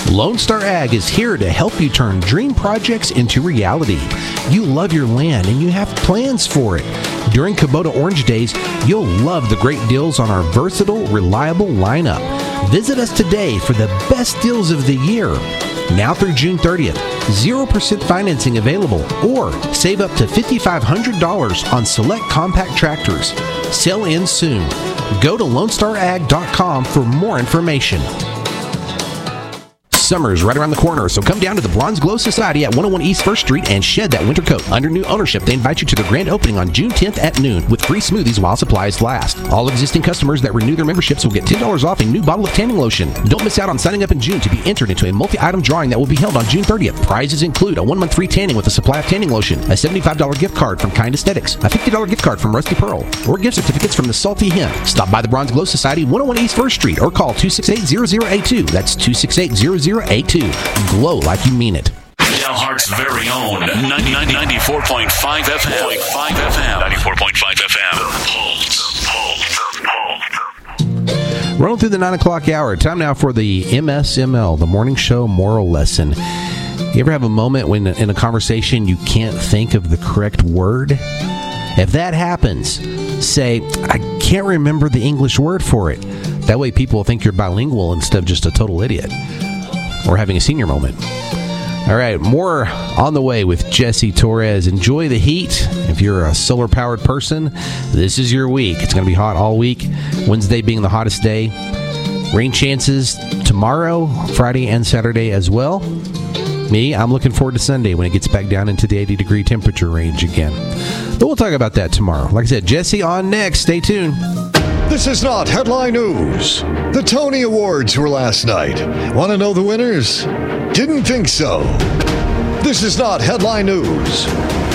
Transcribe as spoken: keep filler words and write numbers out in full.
Lone Star Ag is here to help you turn dream projects into reality. You love your land and you have plans for it. During Kubota Orange Days, you'll love the great deals on our versatile, reliable lineup. Visit us today for the best deals of the year. Now through June thirtieth, zero percent financing available, or save up to five thousand five hundred dollars on select compact tractors. Sell in soon. Go to lone star ag dot com for more information. Summer's right around the corner, so come down to the Bronze Glow Society at one oh one East First Street and shed that winter coat. Under new ownership, they invite you to their grand opening on June tenth at noon with free smoothies while supplies last. All existing customers that renew their memberships will get ten dollars off a new bottle of tanning lotion. Don't miss out on signing up in June to be entered into a multi-item drawing that will be held on June thirtieth. Prizes include a one-month free tanning with a supply of tanning lotion, a seventy-five dollars gift card from Kind Aesthetics, a fifty dollars gift card from Rusty Pearl, or gift certificates from the Salty Hen. Stop by the Bronze Glow Society, one oh one East First Street, or call two six eight, zero zero eight two. That's two six eight, zero zero eight two. Glow like you mean it. Dalhart's very own ninety-four point five F M. ninety-four point five F M. The Pulse. Pulse. Rolling through the nine o'clock hour. Time now for the M S M L, the Morning Show Moral Lesson. You ever have a moment when in a conversation you can't think of the correct word? If that happens, say, I can't remember the English word for it. That way people will think you're bilingual instead of just a total idiot. Or having a senior moment. All right, more on the way with Jesse Torres. Enjoy the heat. If you're a solar-powered person, this is your week. It's going to be hot all week. Wednesday being the hottest day. Rain chances tomorrow, Friday, and Saturday as well. Me, I'm looking forward to Sunday when it gets back down into the eighty-degree temperature range again. But we'll talk about that tomorrow. Like I said, Jesse on next. Stay tuned. This is not headline news. The Tony Awards were last night. Want to know the winners? Didn't think so. This is not headline news.